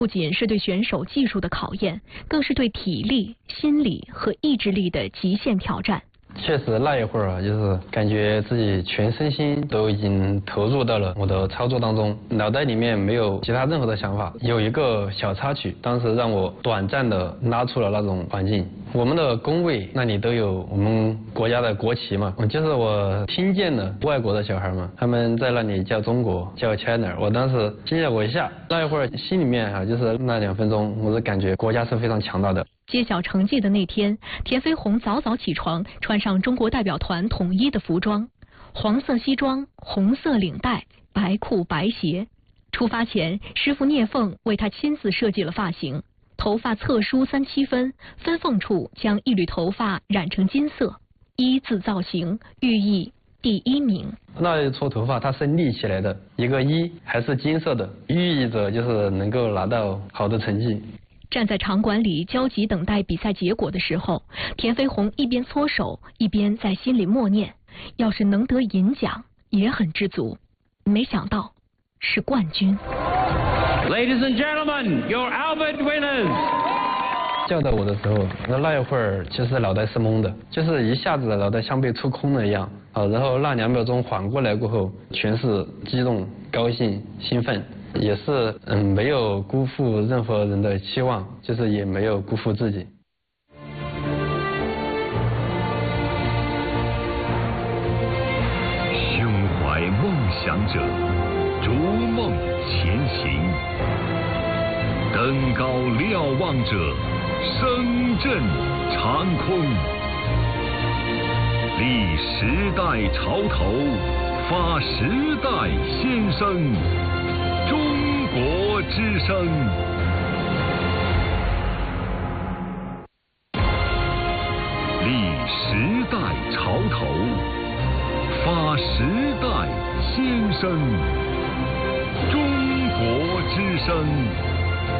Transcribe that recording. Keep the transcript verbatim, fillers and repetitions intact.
不仅是对选手技术的考验，更是对体力、心理和意志力的极限挑战。 确实，那一会儿啊，就是感觉自己全身心都已经投入到了我的操作当中，脑袋里面没有其他任何的想法。有一个小插曲，当时让我短暂的拉出了那种环境。我们的工位那里都有我们国家的国旗嘛，就是我听见了外国的小孩嘛，他们在那里叫中国，叫 China。我当时惊了我一下，那一会儿心里面啊，就是那两分钟，我是感觉国家是非常强大的。 揭晓成绩的那天，田飞鸿早早起床，穿上中国代表团统一的服装，黄色西装、红色领带、白裤白鞋。出发前，师傅聂凤为他亲自设计了发型，头发侧梳三七分，分缝处将一缕头发染成金色，一字造型寓意第一名。 那一撮头发它是立起来的，一个一还是金色的，寓意着就是能够拿到好的成绩。 站在场馆里焦急等待比赛结果的时候，田飞鸿一边搓手，一边在心里默念：要是能得银奖，也很知足。没想到是冠军。 Ladies and gentlemen, your Albert winners. 叫到我的时候，那那一会儿其实脑袋是懵的，就是一下子脑袋像被抽空了一样啊。然后那两秒钟缓过来过后，全是激动、高兴、兴奋。也是嗯，没有辜负任何人的期望，就是也没有辜负自己。 胸怀梦想者，逐梦前行；登高瞭望者，声震长空。立时代潮头，发时代先声。中国之声，立时代潮头，发时代先声。中国之声。